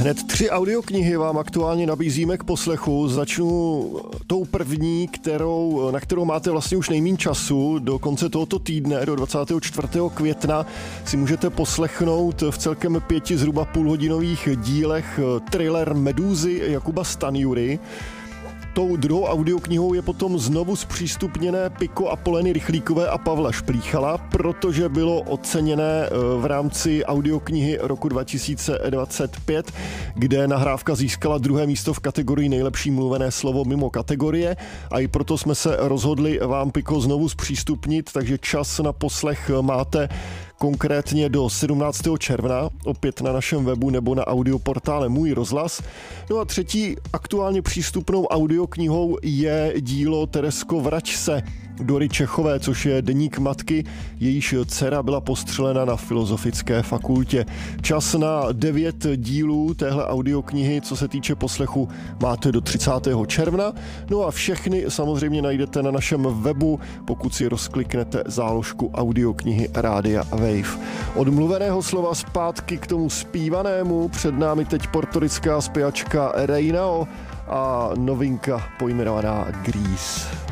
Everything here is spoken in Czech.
Hned 3 audioknihy vám aktuálně nabízíme k poslechu. Začnu tou první, na kterou máte vlastně už nejméně času. Do konce tohoto týdne, do 24. května, si můžete poslechnout v celkem 5 zhruba půlhodinových dílech thriller Medúzy Jakuba Stanjury. Tou druhou audioknihou je potom znovu zpřístupněné Piko Apoleny Rychlíkové a Pavla Šplíchala, protože bylo oceněné v rámci audioknihy roku 2025, kde nahrávka získala 2. místo v kategorii nejlepší mluvené slovo mimo kategorie, a i proto jsme se rozhodli vám Piko znovu zpřístupnit, takže čas na poslech máte konkrétně do 17. června, opět na našem webu nebo na audioportále Můj rozhlas. No a třetí aktuálně přístupnou audioknihou je dílo Teresko vrať se Dory Čechové, což je deník matky, jejíž dcera byla postřelena na Filozofické fakultě. Čas na 9 dílů téhle audioknihy, co se týče poslechu, máte do 30. června. No a všechny samozřejmě najdete na našem webu, pokud si rozkliknete záložku audioknihy Rádia Wave. Od mluveného slova zpátky k tomu zpívanému, před námi teď portorická zpěvačka Reinao a novinka pojmenovaná Grease.